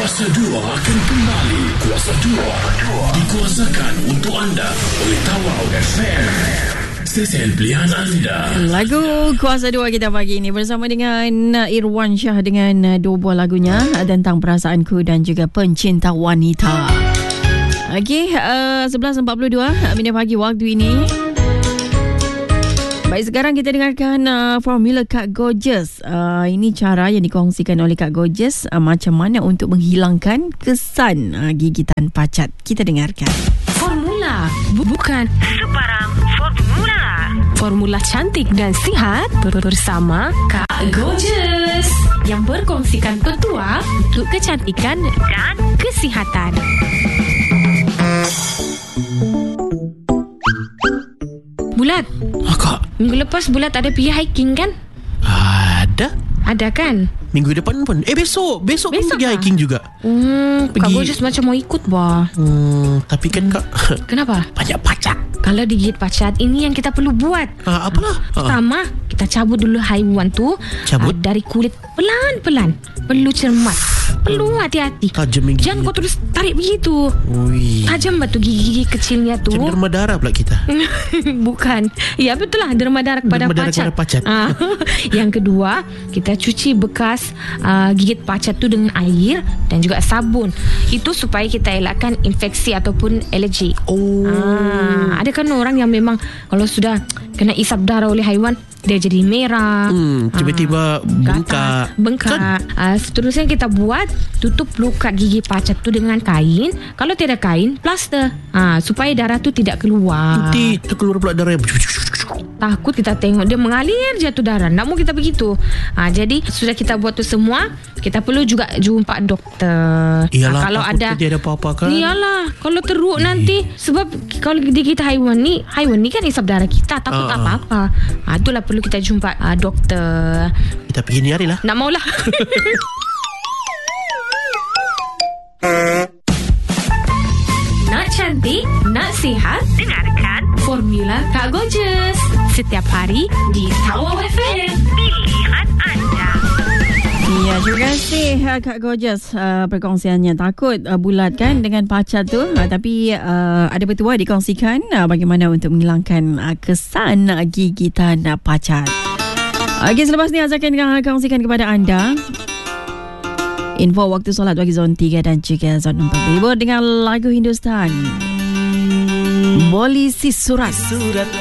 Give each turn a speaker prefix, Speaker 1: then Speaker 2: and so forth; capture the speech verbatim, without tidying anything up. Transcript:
Speaker 1: Kuasa dua akan kembali. Kuasa dua dikuasakan untuk anda oleh Tawau F M, stesen pilihan anda.
Speaker 2: Lagu Kuasa dua kita pagi ini bersama dengan Irwan Shah dengan dua buah lagunya tentang perasaanku dan juga pencinta wanita. Okey, uh, sebelas empat puluh dua minit pagi waktu ini. Baik, sekarang kita dengarkan uh, formula Kak Gorgeous. Uh, ini cara yang dikongsikan oleh Kak Gorgeous, uh, macam mana untuk menghilangkan kesan uh, gigitan pacat. Kita dengarkan.
Speaker 3: Formula bukan sebarang formula. Formula cantik dan sihat bersama Kak Gorgeous yang berkongsikan petua untuk kecantikan dan kesihatan. Bulat,
Speaker 4: Kak,
Speaker 3: minggu lepas Bulat ada pergi hiking kan?
Speaker 4: ada.
Speaker 3: Ada kan?
Speaker 4: Minggu depan pun. Eh besok Besok, besok pun pergi
Speaker 3: kah?
Speaker 4: hiking juga.
Speaker 3: Hmm,
Speaker 4: Pergi.
Speaker 3: Kak Gorgeous macam mau ikut bah.
Speaker 4: hmm, Tapi kan Kak,
Speaker 3: Kenapa?
Speaker 4: banyak pacat.
Speaker 3: Kalau digigit pacat, ini yang kita perlu buat.
Speaker 4: ah, Apalah ah.
Speaker 3: Pertama, kita cabut dulu haiwan tu.
Speaker 4: Cabut?
Speaker 3: uh, Dari kulit pelan-pelan. Perlu cermat, perlu hati-hati.
Speaker 4: Tajam gigi.
Speaker 3: Jangan kau terus tarik begitu.
Speaker 4: Ui,
Speaker 3: Tajam batu gigi-gigi kecilnya tu.
Speaker 4: macam derma darah pula kita.
Speaker 3: Bukan. Ya betul lah, derma darah kepada
Speaker 4: Derma darah
Speaker 3: pacat,
Speaker 4: kepada pacat.
Speaker 3: Ah. Yang kedua, kita cuci bekas uh, gigit pacat tu dengan air dan juga sabun. Itu supaya kita elakkan infeksi ataupun alergi.
Speaker 4: Oh,
Speaker 3: Ah, ada kan orang yang memang kalau sudah kena isap darah oleh haiwan, dia jadi merah.
Speaker 4: hmm, Tiba-tiba
Speaker 3: Ah,
Speaker 4: bengkak.
Speaker 3: gatal, Bengkak
Speaker 4: Kan?
Speaker 3: ah, Seterusnya kita buat, tutup luka gigi pacat tu dengan kain. Kalau tidak kain, plaster, ah, supaya darah tu tidak keluar.
Speaker 4: Nanti terkeluar pula darah yang
Speaker 3: Takut kita tengok dia mengalir jatuh darah. Tak mau kita begitu. ha, Jadi sudah kita buat tu semua, kita perlu juga jumpa doktor.
Speaker 4: Iyalah,
Speaker 3: Ah, kalau
Speaker 4: takut
Speaker 3: ada
Speaker 4: dia ada apa-apa kan.
Speaker 3: Iyalah, kalau teruk nanti. Sebab kalau di kita haiwan ni, haiwan ni kan isap darah kita, takut
Speaker 4: Ah, ah.
Speaker 3: apa-apa. ha, Itulah perlu kita jumpa uh, doktor.
Speaker 4: Kita pergi ni hari lah.
Speaker 3: Nak maulah. Nak cantik, nak sihat, dengarkan Formula Kak Gorgeous setiap hari di Tawau F M, pilihan anda.
Speaker 2: Ya, terima kasih uh, Kak Gorgeous uh, perkongsiannya. Takut uh, bulat kan dengan pacat tu, uh, tapi uh, ada petua dikongsikan uh, bagaimana untuk menghilangkan uh, kesan uh, gigitan uh, pacat. Okey, selepas ni Azhar akan kongsikan kepada anda info waktu solat bagi zon tiga dan juga zon empat. Berhibur dengan lagu Hindustan, Polisi Surat.